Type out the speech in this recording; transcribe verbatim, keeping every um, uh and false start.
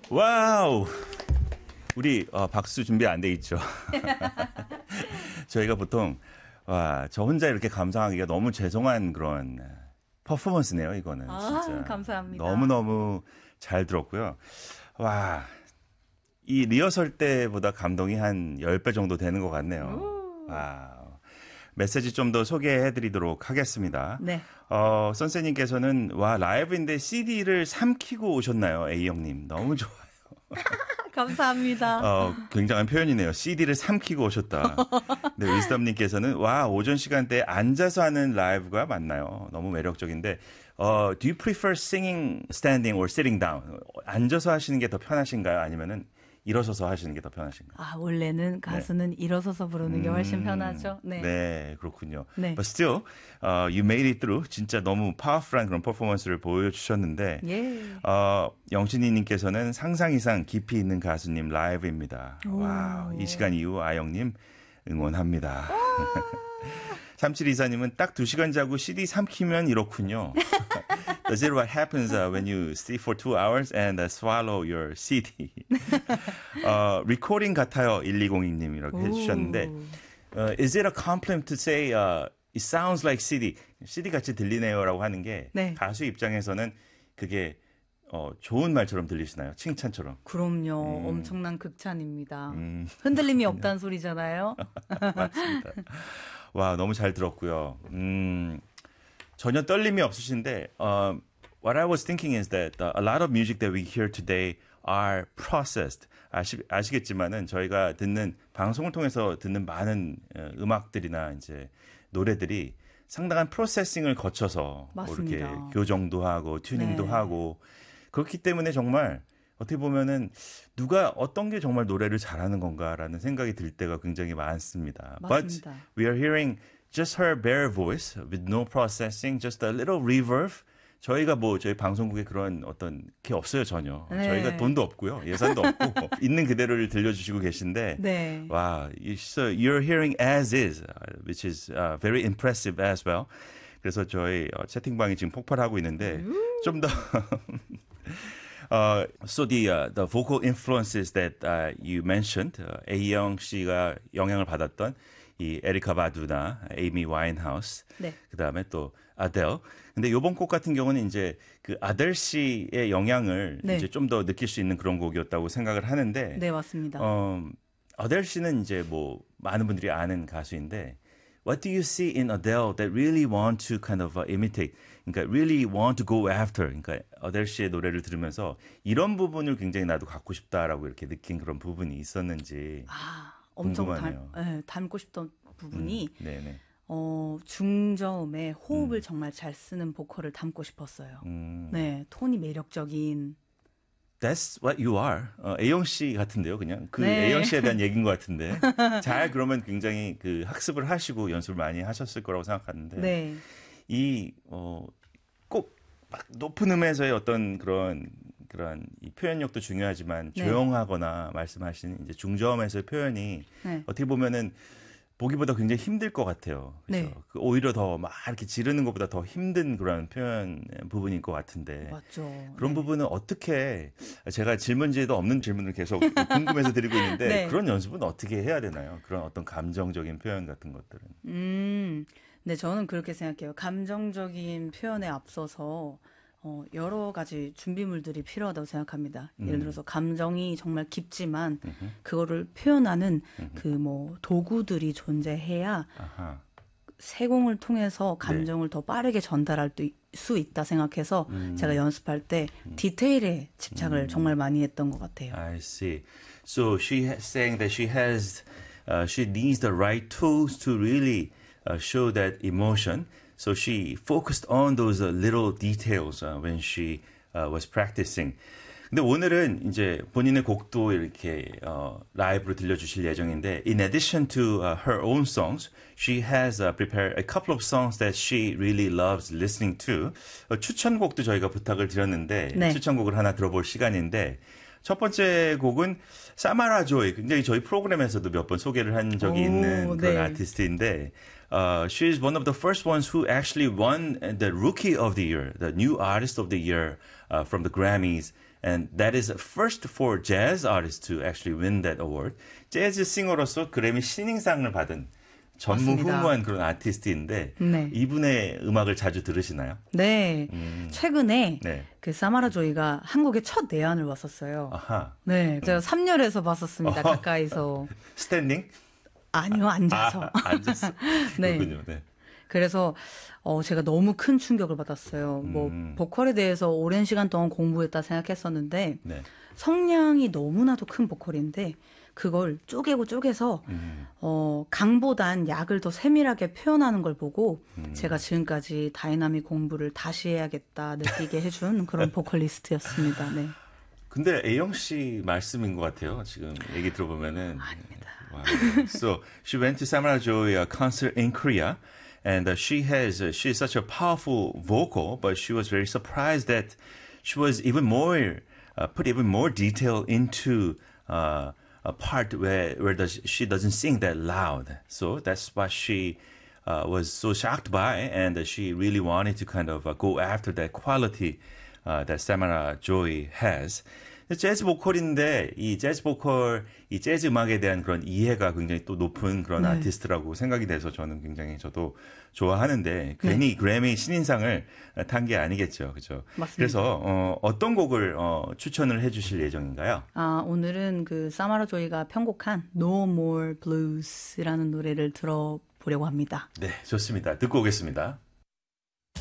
와우! 우리 어, 박수 준비 안 돼 있죠. 저희가 보통 와, 저 혼자 이렇게 감상하기가 너무 죄송한 그런 퍼포먼스네요, 이거는. 아, 진짜. 감사합니다. 너무너무 잘 들었고요. 와, 이 리허설 때보다 감동이 한 십 배 정도 되는 것 같네요. 와우. 메시지 좀 더 소개해드리도록 하겠습니다. 네. 어, 선생님께서는 와, 라이브인데 씨디를 삼키고 오셨나요, A형님? 너무 좋아요. 감사합니다. 어, 굉장한 표현이네요. 씨디를 삼키고 오셨다. 네, 위스덤님께서는 와, 오전 시간대에 앉아서 하는 라이브가 맞나요? 너무 매력적인데, 어, do you prefer singing standing or sitting down? 앉아서 하시는 게 더 편하신가요? 아니면은 일어서서 하시는 게 더 편하신가요? 아, 원래는 가수는 네. 일어서서 부르는 게 훨씬 음, 편하죠. 네. 네, 그렇군요. 네. But still, uh, you made it through. 진짜 너무 파워풀한 그런 퍼포먼스를 보여주셨는데, 예. 어, 영신이님께서는 상상 이상 깊이 있는 가수님 라이브입니다. 오. 와우, 이 시간 이후 아영님 응원합니다. 삼칠이사님은 딱 두 시간 자고 씨디 삼키면 이렇군요. Is it what happens uh, when you sleep for two hours and uh, swallow your 씨디? 어, 리코딩 같아요. 일이공이님이라고 해주셨는데 uh, Is it a compliment to say uh, it sounds like 씨디? 씨디 같이 들리네요라고 하는 게 네. 가수 입장에서는 그게 어, 좋은 말처럼 들리시나요? 칭찬처럼. 그럼요. 음. 엄청난 극찬입니다. 음. 흔들림이 없다는 소리잖아요. 맞습니다. 와, 너무 잘 들었고요. 음, 전혀 떨림이 없으신데 uh, what I was thinking is that a lot of music that we hear today are processed. 아시, 아시겠지만은 저희가 듣는 방송을 통해서 듣는 많은 음악들이나 이제 노래들이 상당한 프로세싱을 거쳐서 뭐 이렇게 교정도 하고 튜닝도 네. 하고 그렇기 때문에 정말 어떻게 보면은 누가 어떤 게 정말 노래를 잘하는 건가라는 생각이 들 때가 굉장히 많습니다. 맞습니다. But we are hearing just her bare voice with no processing, just a little reverb. 저희가 뭐 저희 방송국에 그런 어떤 게 없어요 전혀. 네. 저희가 돈도 없고요, 예산도 없고 있는 그대로를 들려주시고 계신데, 네. 와, so you're hearing as is, which is uh, very impressive as well. 그래서 저희 어, 채팅방이 지금 폭발하고 있는데 좀 더. Uh, so the uh, the vocal influences that uh, you mentioned, uh, A형 씨가 영향을 받았던 이 에리카 바두나 에이미 와인하우스, 네. 그다음에 또 아델. 근데 이번 곡 같은 경우는 이제 그 아델 씨의 영향을 네. 이제 좀 더 느낄 수 있는 그런 곡이었다고 생각을 하는데, 네, 맞습니다. 어, 아델 씨는 이제 뭐 많은 분들이 아는 가수인데. What do you see in Adele that really want to kind of uh, imitate? 그러니까 really want to go after. 그러니까 아델 씨의 노래를 들으면서 이런 부분을 굉장히 나도 갖고 싶다라고 이렇게 느낀 그런 부분이 있었는지 아, 엄청 궁금하네요. 닮, 네, 닮고 싶던 부분이 음, 네네. 어, 중저음에 호흡을 음. 정말 잘 쓰는 보컬을 닮고 싶었어요. 음. 네, 톤이 매력적인. That's what you are. 어, A형 씨 같은데요, 그냥. 그 네. A형 씨에 대한 얘기인 것 같은데. 잘 그러면 굉장히 그 학습을 하시고 연습을 많이 하셨을 거라고 생각하는데. 네. 이, 어, 꼭 막 높은 음에서의 어떤 그런, 그런 이 표현력도 중요하지만 네. 조용하거나 말씀하신 이제 중저음에서의 표현이 네. 어떻게 보면은 보기보다 굉장히 힘들 것 같아요. 그래서 네. 오히려 더 막 이렇게 지르는 것보다 더 힘든 그런 표현 부분일 것 같은데. 맞죠. 그런 네. 부분은 어떻게, 제가 질문지에도 없는 질문을 계속 궁금해서 드리고 있는데 네. 그런 연습은 어떻게 해야 되나요? 그런 어떤 감정적인 표현 같은 것들은. 음, 네, 저는 그렇게 생각해요. 감정적인 표현에 앞서서 어, 여러 가지 준비물들이 필요하다고 생각합니다. 음. 예를 들어서 감정이 정말 깊지만 음흠. 그거를 표현하는 음흠. 그 뭐 도구들이 존재해야 아하. 세공을 통해서 감정을 네. 더 빠르게 전달할 수 있다 생각해서 음. 제가 연습할 때 디테일에 집착을 음. 정말 많이 했던 것 같아요. I see. So she is saying that she has, uh, she needs the right tools to really uh, show that emotion. So she focused on those uh, little details uh, when she uh, was practicing. 근데 오늘은 이제 본인의 곡도 이렇게 어, 라이브로 들려주실 예정인데, in addition to uh, her own songs, she has uh, prepared a couple of songs that she really loves listening to. 어, 추천곡도 저희가 부탁을 드렸는데, 네. 추천곡을 하나 들어볼 시간인데, 첫 번째 곡은 사마라 조이. 굉장히 저희 프로그램에서도 몇 번 소개를 한 적이 오, 있는 그런 네. 아티스트인데, uh, she is one of the first ones who actually won the Rookie of the Year, the New Artist of the Year uh, from the Grammys. And that is first for jazz artists to actually win that award. 재즈 싱어로서 그래미 신인상을 받은 전무후무한 그런 아티스트인데 네. 이분의 음악을 자주 들으시나요? 네. 음. 최근에 네. 그 사마라 조이가 한국에 첫 내한을 왔었어요. 아하. 네. 제가 삼열에서 봤었습니다. 어허. 가까이서. 스탠딩? 아니요, 앉아서. 아, 앉았어. 네. 그렇군요. 네. 그래서 어 제가 너무 큰 충격을 받았어요. 뭐 음. 보컬에 대해서 오랜 시간 동안 공부했다 생각했었는데 네. 성량이 너무나도 큰 보컬인데 그걸 쪼개고 쪼개서 음. 어 강보단 약을 더 세밀하게 표현하는 걸 보고 음. 제가 지금까지 다이나믹 공부를 다시 해야겠다 느끼게 해준 그런 보컬리스트였습니다. 네. 근데 A영 씨 말씀인 것 같아요. 지금 얘기 들어보면은. 아닙니다. Wow. So she went to Samara Joy uh, concert in Korea, and uh, she has uh, she is such a powerful vocal, but she was very surprised that she was even more uh, put even more detail into uh, a part where where does she doesn't sing that loud. So that's what she uh, was so shocked by, and uh, she really wanted to kind of uh, go after that quality uh, that Samara Joy has. 재즈 보컬인데 이 재즈 보컬, 이 재즈 음악에 대한 그런 이해가 굉장히 또 높은 그런 네. 아티스트라고 생각이 돼서 저는 굉장히 저도 좋아하는데 괜히 그래미 신인상을 탄 게 아니겠죠, 그렇죠? 맞습니다. 그래서 어, 어떤 곡을 어, 추천을 해주실 예정인가요? 아, 오늘은 그 사마라 조이가 편곡한 No More Blues라는 노래를 들어보려고 합니다. 네, 좋습니다. 듣고 오겠습니다.